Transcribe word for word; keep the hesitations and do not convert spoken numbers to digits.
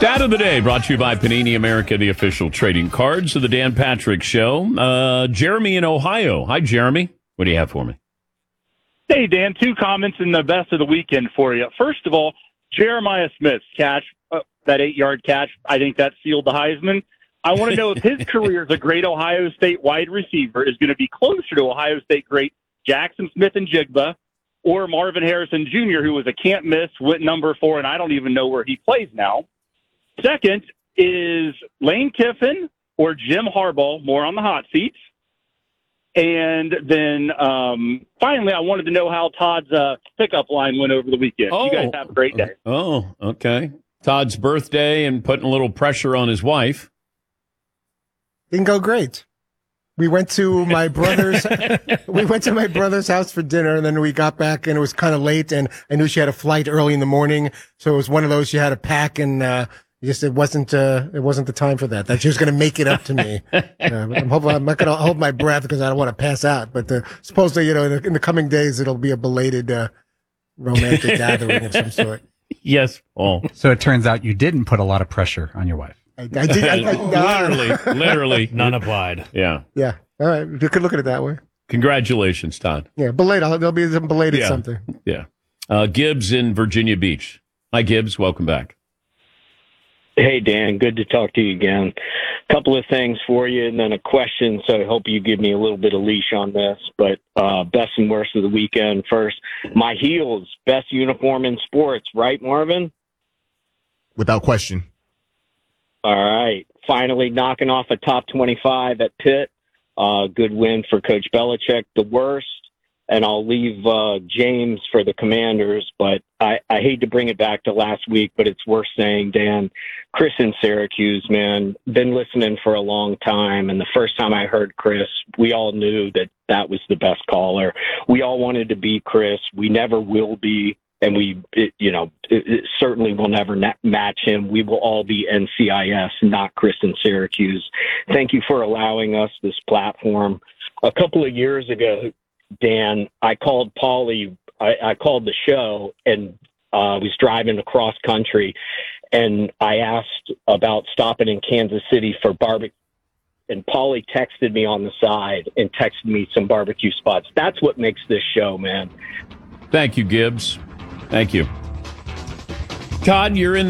Stat of the day brought to you by Panini America, the official trading cards of the Dan Patrick Show. Uh, Jeremy in Ohio. Hi, Jeremy. What do you have for me? Hey, Dan, two comments in the best of the weekend for you. First of all, Jeremiah Smith's catch, uh, that eight-yard catch, I think that sealed the Heisman. I want to know if his career as a great Ohio State wide receiver is going to be closer to Ohio State great Jackson Smith and Jigba or Marvin Harrison Junior, who was a can't miss, went number four, and I don't even know where he plays now. Second is Lane Kiffin or Jim Harbaugh more on the hot seats. And then um, finally, I wanted to know how Todd's uh, pickup line went over the weekend. Oh, you guys have a great day. Oh, okay. Todd's birthday and putting a little pressure on his wife. Didn't go great. We went to my brother's. we went to my brother's house for dinner, and then we got back, and it was kind of late. And I knew she had a flight early in the morning, so it was one of those she had to pack, and uh, just it wasn't. Uh, it wasn't the time for that. That she was going to make it up to me. uh, I'm hoping I'm not going to hold my breath because I don't want to pass out. But uh, supposedly, you know, in the, in the coming days, it'll be a belated uh, romantic gathering of some sort. Yes, Paul. So it turns out you didn't put a lot of pressure on your wife. I, I did. I, I, literally, literally. None applied. Yeah. Yeah. All right. You could look at it that way. Congratulations, Todd. Yeah. Belated. There'll be some belated yeah. something. Yeah. Uh, Gibbs in Virginia Beach. Hi, Gibbs. Welcome back. Hey, Dan. Good to talk to you again. A couple of things for you and then a question, so I hope you give me a little bit of leash on this. But uh, best and worst of the weekend first. My Heels, best uniform in sports, right, Marvin? Without question. All right. Finally knocking off a top twenty-five at Pitt. Uh, good win for Coach Belichick. The worst, and I'll leave uh, James for the Commanders, but I, I hate to bring it back to last week, but it's worth saying, Dan, Chris in Syracuse, man, been listening for a long time, and the first time I heard Chris, we all knew that that was the best caller. We all wanted to be Chris. We never will be. And we, it, you know, it, it certainly will never na- match him. We will all be N C I S, not Chris in Syracuse. Thank you for allowing us this platform. A couple of years ago, Dan, I called Paulie, I, I called the show, and uh, was driving across country, and I asked about stopping in Kansas City for barbecue. And Paulie texted me on the side and texted me some barbecue spots. That's what makes this show, man. Thank you, Gibbs. Thank you. Todd, you're in